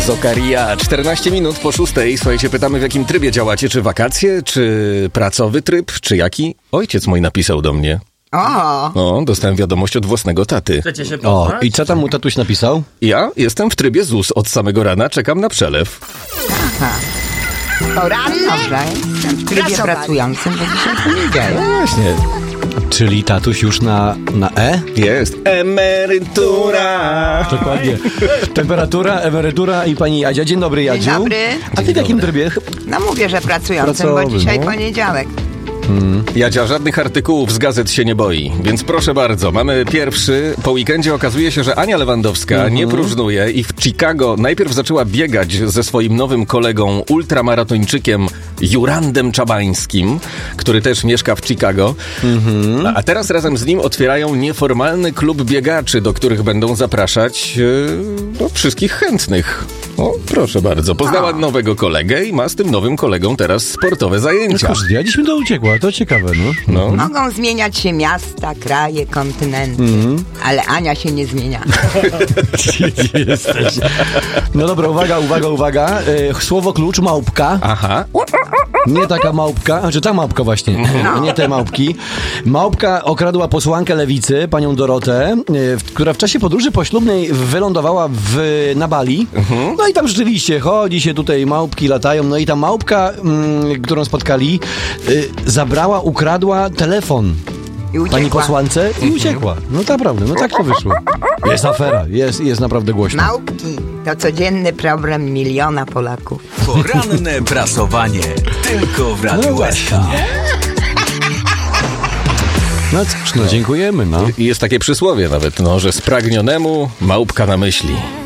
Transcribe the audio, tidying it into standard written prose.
Zokaria, 14 minut po 6. Słuchajcie, pytamy, w jakim trybie działacie? Czy wakacje, czy pracowy tryb, czy jaki? Ojciec mój napisał do mnie. O, dostałem wiadomość od własnego taty. Chcecie się poznać? I co tam mu tatuś napisał? Ja jestem w trybie ZUS od samego rana, czekam na przelew. Aha. Dobrze, jestem w trybie pracującym, bo dzisiaj poniedziałek. No właśnie. Czyli tatuś już na E? Jest emerytura. Dokładnie. Temperatura, emerytura i pani Jadzia. Dzień dobry, Jadziu. Dzień dobry. A ty w jakim trybie? No mówię, że pracującym, bo Pracowym, dzisiaj no. poniedziałek. Jadzia żadnych artykułów z gazet się nie boi, więc proszę bardzo, mamy pierwszy. Po weekendzie okazuje się, że Ania Lewandowska nie próżnuje i w Chicago najpierw zaczęła biegać ze swoim nowym kolegą, ultramaratończykiem Jurandem Czabańskim, który też mieszka w Chicago. A teraz razem z nim otwierają nieformalny klub biegaczy, do których będą zapraszać wszystkich chętnych. O, proszę bardzo, poznała nowego kolegę i ma z tym nowym kolegą teraz sportowe zajęcia. Kurde, ja dziś mi to uciekła, to ciekawe, no. Mogą zmieniać się miasta, kraje, kontynenty, ale Ania się nie zmienia. Jesteś. No dobra, uwaga. Słowo klucz, małpka. Aha. Nie taka małpka, znaczy ta małpka właśnie, nie te małpki. Małpka okradła posłankę Lewicy, panią Dorotę, która w czasie podróży poślubnej wylądowała na Bali. No i tam rzeczywiście chodzi się tutaj, małpki latają, no i ta małpka, którą spotkali, ukradła telefon I uciekła. pani posłance i uciekła. No naprawdę, no tak to wyszło. Jest afera, jest naprawdę głośno. Małpki to codzienny problem miliona Polaków. Poranne prasowanie tylko w Radiu SK. No cóż, no dziękujemy, no. I jest takie przysłowie nawet, że spragnionemu małpka na myśli.